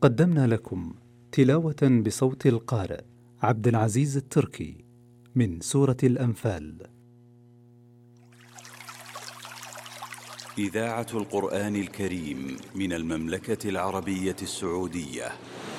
قدمنا لكم تلاوة بصوت القارئ عبد العزيز التركي من سورة الأنفال. إذاعة القرآن الكريم من المملكة العربية السعودية.